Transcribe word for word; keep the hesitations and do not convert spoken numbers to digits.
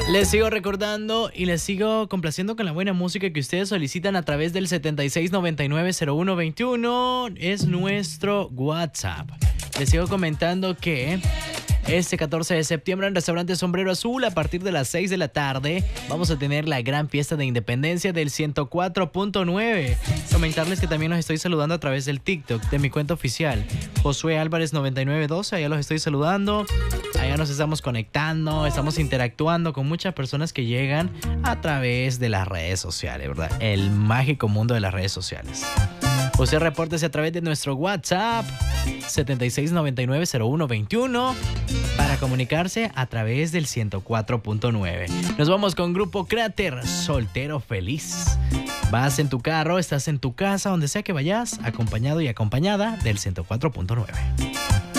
Les sigo recordando y les sigo complaciendo con la buena música que ustedes solicitan a través del setenta y seis noventa y nueve cero uno veintiuno. Es nuestro WhatsApp. Les sigo comentando que este catorce de septiembre en Restaurante Sombrero Azul, a partir de las seis de la tarde, vamos a tener la gran fiesta de independencia del ciento cuatro punto nueve. Comentarles que también los estoy saludando a través del TikTok de mi cuenta oficial, Josué Álvarez noventa y nueve doce. Allá los estoy saludando. Allá nos estamos conectando, estamos interactuando con muchas personas que llegan a través de las redes sociales, ¿verdad? El mágico mundo de las redes sociales. Usted repórtese a través de nuestro WhatsApp setenta y seis noventa y nueve cero uno veintiuno para comunicarse a través del ciento cuatro punto nueve. Nos vamos con Grupo Cráter, Soltero Feliz. Vas en tu carro, estás en tu casa, donde sea que vayas, acompañado y acompañada del ciento cuatro punto nueve.